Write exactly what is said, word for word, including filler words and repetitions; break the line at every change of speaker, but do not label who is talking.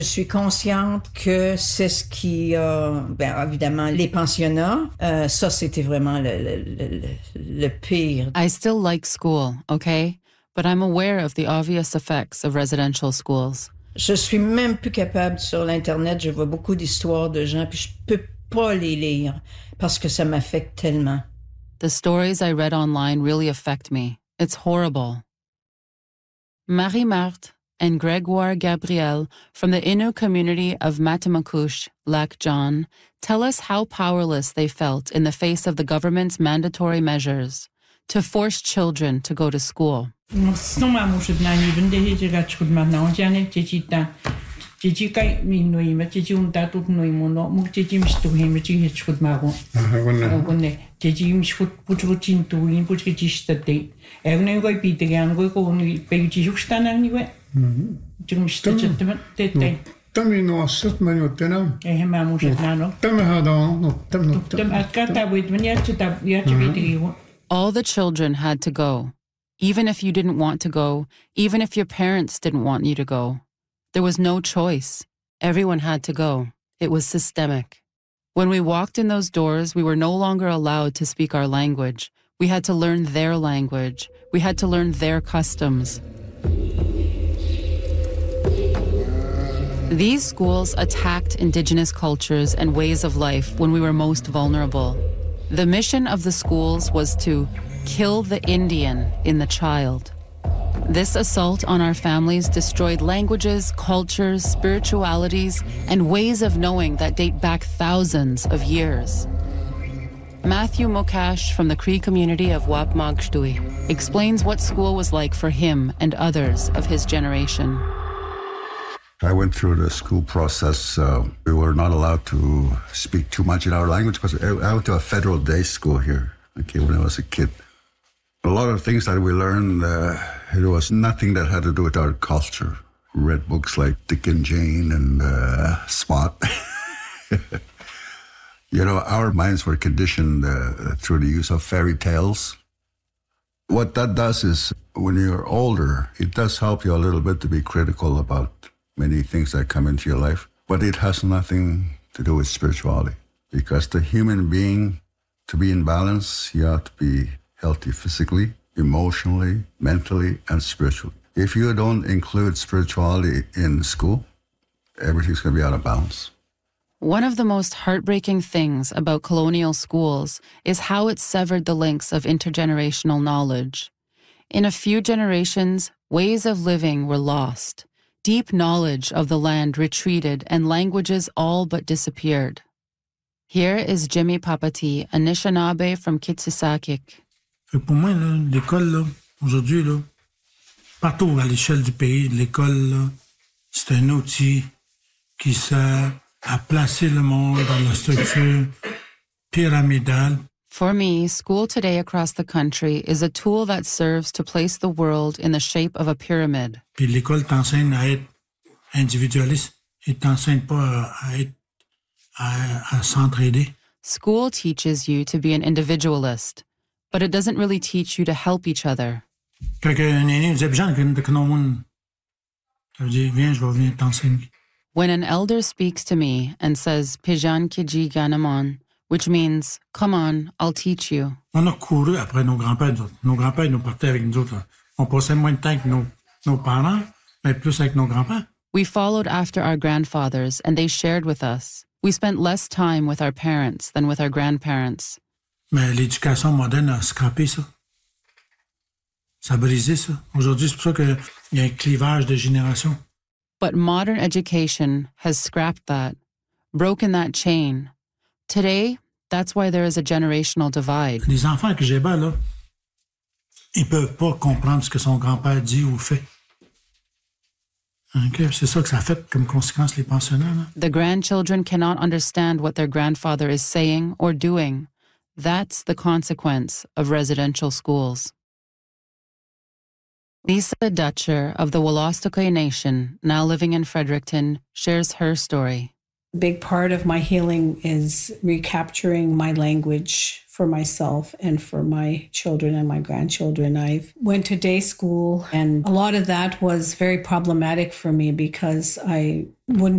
Je suis consciente que c'est ce qui a, ben, évidemment, les pensionnats, euh, ça, c'était vraiment le, le, le, le pire.
I still like school, okay? But I'm aware of the obvious effects of residential schools.
Je suis même plus capable sur l'Internet. Je vois beaucoup d'histoires de gens, puis je peux pas les lire parce que ça m'affecte tellement.
The stories I read online really affect me. It's horrible. Marie-Marthe and Grégoire Gabriel from the Innu community of Matamakouche, Lac John, tell us how powerless they felt in the face of the government's mandatory measures to force children to go to school. All the children had to go, even if you didn't want to go, even if your parents didn't want you to go. There was no choice. Everyone had to go. It was systemic. When we walked in those doors, we were no longer allowed to speak our language. We had to learn their language. We had to learn their customs. These schools attacked Indigenous cultures and ways of life when we were most vulnerable. The mission of the schools was to kill the Indian in the child. This assault on our families destroyed languages, cultures, spiritualities, and ways of knowing that date back thousands of years. Matthew Mokash from the Cree community of Wapmagshtui explains what school was like for him and others of his generation.
I went through the school process. Uh, we were not allowed to speak too much in our language because I went to a federal day school here, okay, when I was a kid. A lot of things that we learned, uh, it was nothing that had to do with our culture. We read books like Dick and Jane and uh, Spot. You know, our minds were conditioned uh, through the use of fairy tales. What that does is, when you're older, it does help you a little bit to be critical about many things that come into your life, but it has nothing to do with spirituality. Because the human being, to be in balance, you have to be healthy physically, emotionally, mentally, and spiritually. If you don't include spirituality in school, everything's going to be out of balance.
One of the most heartbreaking things about colonial schools is how it severed the links of intergenerational knowledge. In a few generations, ways of living were lost. Deep knowledge of the land retreated and languages all but disappeared. Here is Jimmy Papati, Anishinaabe from Kitsisakik.
Pour moi, là, l'école, là, aujourd'hui, là, partout à l'échelle du pays, l'école, là, c'est un outil qui sert à placer le monde dans la structure pyramidale.
For me, school today across the country is a tool that serves to place the world in the shape of a pyramid.
Puis l'école t'enseigne à être individualiste. Il t'enseigne pas à être à, à s'entraider.
School teaches you to be an individualist, but it doesn't really teach you to help each other.
Quand un aîné disait, Jean, que non monde, ça veut dire, viens, je vais venir t'enseigner.
When an elder speaks to me and says, Pijan Kiji Ganamon, which means, come on, I'll teach you.
On a couru après nos grands-pères. Nos grands-pères nous partaient avec nous autres. On passait moins de temps que nos, nos parents, mais plus avec nos grands-pères.
We followed after our grandfathers, and they shared with us. We spent less time with our parents than with our grandparents.
Mais l'éducation moderne a scrapé ça. Ça a brisé ça. Aujourd'hui, c'est pour ça qu'il y a un clivage de génération.
But modern education has scrapped that, broken that chain. Today, that's why there is a generational divide.
Les enfants que j'ai bas, là, ils peuvent pas comprendre ce que son grand-père dit ou fait. Okay? C'est ça que ça a fait comme conséquence, les pensionnats. Là.
The grandchildren cannot understand what their grandfather is saying or doing. That's the consequence of residential schools. Lisa Dutcher of the Wolastoqey Nation, now living in Fredericton, shares her story.
A big part of my healing is recapturing my language for myself and for my children and my grandchildren. I went to day school, and a lot of that was very problematic for me because I wouldn't